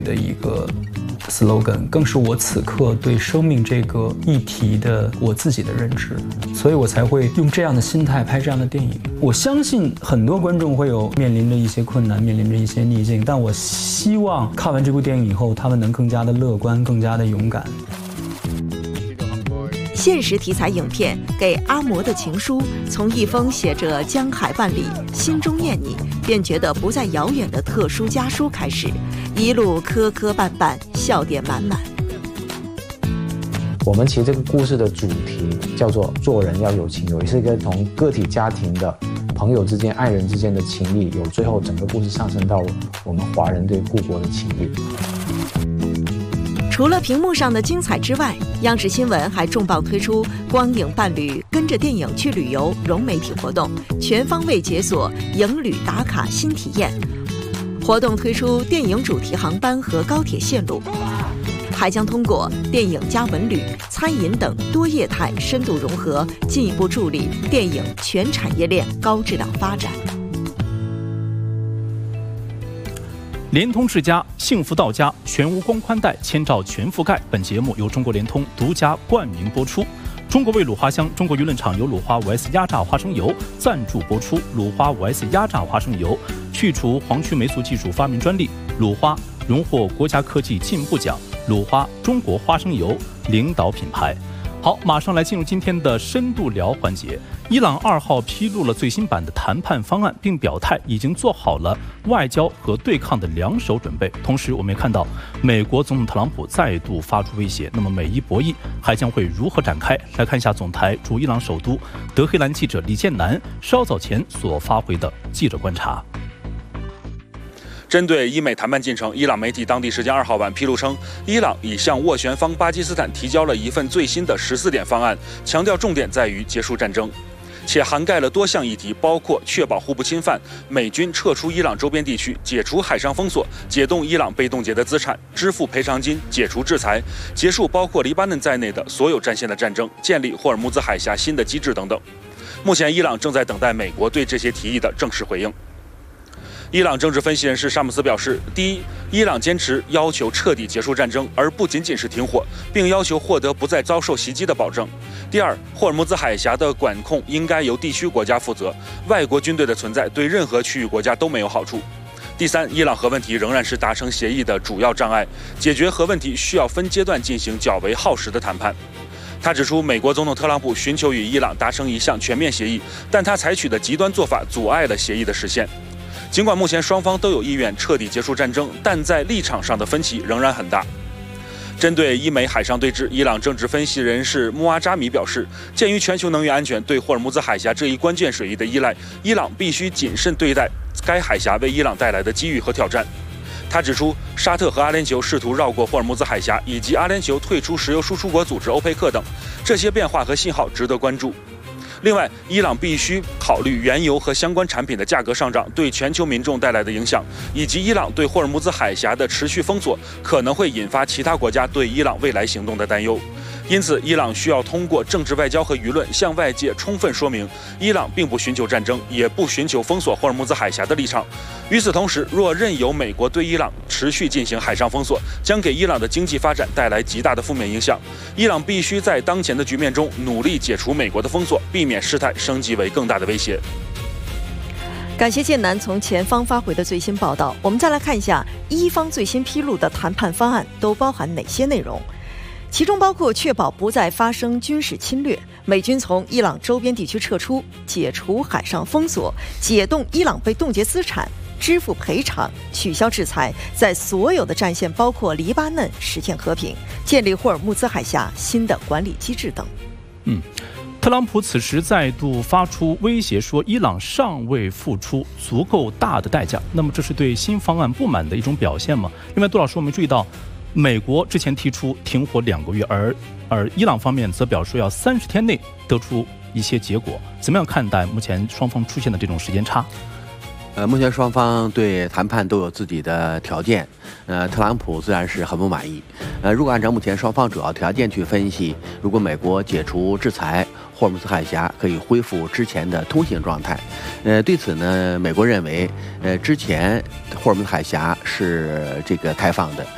的一个 slogan， 更是我此刻对生命这个议题的我自己的认知，所以我才会用这样的心态拍这样的电影。我相信很多观众会有面临着一些困难，面临着一些逆境，但我希望看完这部电影以后，他们能更加的乐观，更加的勇敢。 现实题材影片《给阿嬷的情书》，从一封写着江海万里，心中念你，便觉得不再遥远的特殊家书开始，一路磕磕绊绊，笑点满满。 我们其实这个故事的主题叫做做人要有情有义，是一个从个体家庭的朋友之间、爱人之间的情谊，有最后整个故事上升到我们华人对故国的情谊。 除了屏幕上的精彩之外，央视新闻还重磅推出光影伴侣跟着电影去旅游融媒体活动，全方位解锁影旅打卡新体验。活动推出电影主题航班和高铁线路，还将通过电影加文旅、餐饮等多业态深度融合，进一步助力电影全产业链高质量发展。 联通智家，幸福到家，全屋光宽带，千兆全覆盖。本节目由中国联通独家冠名播出。中国味卤花香，中国舆论场由鲁花5S 压榨花生油赞助播出。鲁花5S 压榨花生油去除黄曲霉素技术发明专利，鲁花荣获国家科技进步奖，鲁花中国花生油领导品牌。好，马上来进入今天的深度聊环节。伊朗2号披露了最新版的谈判方案，并表态已经做好了外交和对抗的两手准备。同时，我们也看到美国总统特朗普再度发出威胁。那么，美伊博弈还将会如何展开？来看一下总台驻伊朗首都德黑兰记者李建南稍早前所发回的记者观察。 针对伊美谈判进程，伊朗媒体当地时间2号晚披露称，伊朗已向斡旋方巴基斯坦提交了一份最新的14点方案，强调重点在于结束战争，且涵盖了多项议题，包括确保互不侵犯、美军撤出伊朗周边地区、解除海上封锁、解冻伊朗被冻结的资产、支付赔偿金、解除制裁、结束包括黎巴嫩在内的所有战线的战争、建立霍尔木兹海峡新的机制等等。目前，伊朗正在等待美国对这些提议的正式回应。伊朗政治分析人士沙姆斯表示，第一，伊朗坚持要求彻底结束战争，而不仅仅是停火，并要求获得不再遭受袭击的保证。第二，霍尔木兹海峡的管控应该由地区国家负责，外国军队的存在对任何区域国家都没有好处。第三，伊朗核问题仍然是达成协议的主要障碍，解决核问题需要分阶段进行较为耗时的谈判。他指出，美国总统特朗普寻求与伊朗达成一项全面协议，但他采取的极端做法阻碍了协议的实现。尽管目前双方都有意愿彻底结束战争，但在立场上的分歧仍然很大。针对伊美海上对峙，伊朗政治分析人士穆阿扎米表示，鉴于全球能源安全对霍尔木兹海峡这一关键水域的依赖，伊朗必须谨慎对待该海峡为伊朗带来的机遇和挑战。他指出，沙特和阿联酋试图绕过霍尔木兹海峡，以及阿联酋退出石油输出国组织欧佩克等，这些变化和信号值得关注。另外，伊朗必须考虑原油和相关产品的价格上涨对全球民众带来的影响，以及伊朗对霍尔木兹海峡的持续封锁可能会引发其他国家对伊朗未来行动的担忧。因此，伊朗需要通过政治外交和舆论向外界充分说明，伊朗并不寻求战争，也不寻求封锁霍尔木兹海峡的立场。与此同时，若任由美国对伊朗持续进行海上封锁，将给伊朗的经济发展带来极大的负面影响。伊朗必须在当前的局面中努力解除美国的封锁，避免事态升级为更大的威胁。 感谢建南从前方发回的最新报道。我们再来看一下伊方最新披露的谈判方案都包含哪些内容。其中包括确保不再发生军事侵略，美军从伊朗周边地区撤出，解除海上封锁，解冻伊朗被冻结资产，支付赔偿，取消制裁，在所有的战线包括黎巴嫩实现和平，建立霍尔木兹海峡新的管理机制等。 特朗普此时再度发出威胁，说伊朗尚未付出足够大的代价。那么这是对新方案不满的一种表现吗？另外，杜老师，我们注意到美国之前提出停火2个月，而伊朗方面则表示要30天内得出一些结果。怎么样看待目前双方出现的这种时间差？ 目前双方对谈判都有自己的条件，特朗普自然是很不满意。如果按照目前双方主要条件去分析，如果美国解除制裁，霍尔木兹海峡可以恢复之前的通行状态。对此呢，美国认为，之前霍尔木兹海峡是这个开放的，